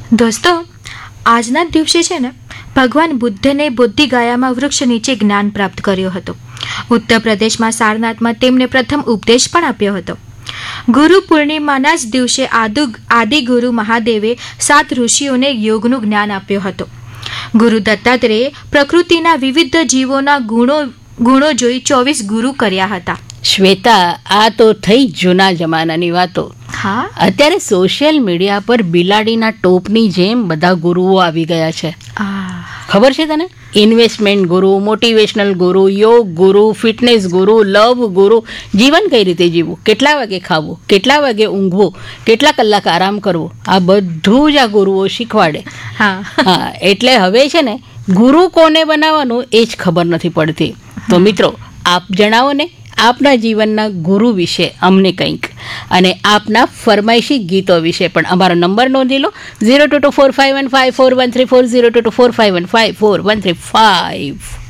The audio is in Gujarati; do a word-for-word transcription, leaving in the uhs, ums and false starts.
દોસ્તો, આજના જ દિવસે છે ને ભગવાન બુદ્ધને બોધિગાયામાં વૃક્ષ નીચે જ્ઞાન પ્રાપ્ત કર્યો હતો. ઉત્તર પ્રદેશમાં સારનાથમાં તેમને પ્રથમ ઉપદેશ પણ આપ્યો હતો. ગુરુ પૂર્ણિમાના જ દિવસે આદુ આદિગુરુ મહાદેવે સાત ઋષિઓને યોગનું જ્ઞાન આપ્યો હતો. ગુરુ દત્તાત્રેયે પ્રકૃતિના વિવિધ જીવોના ગુણો ગુણો જોઈ ચોવીસ ગુરુ કર્યા હતા. શ્વેતા, આ તો થઈ જૂના જમાનાની વાતો. હા, અત્યારે સોશિયલ મીડિયા પર બિલાડીના ટોપની જેમ બધા ગુરુઓ આવી ગયા છે. ખબર છે તને? ઇન્વેસ્ટમેન્ટ ગુરુ, મોટિવેશનલ ગુરુ, યોગ ગુરુ, ફિટનેસ ગુરુ, લવ ગુરુ. જીવન કઈ રીતે જીવવું, કેટલા વાગે ખાવું, કેટલા વાગે ઊંઘવું, કેટલા કલાક આરામ કરવો, આ બધું જ આ ગુરુઓ શીખવાડે. હા હા, એટલે હવે છે ને ગુરુ કોને બનાવવાનું એ જ ખબર નથી પડતી. તો મિત્રો, આપ જણાવો ને આપના જીવનના ગુરુ વિશે અમને કંઈક, અને આપના ફરમાઈશી ગીતો વિશે પણ. અમારો નંબર નોંધી લો, zero two two four five one five four one three four zero two two four five one five four one three five.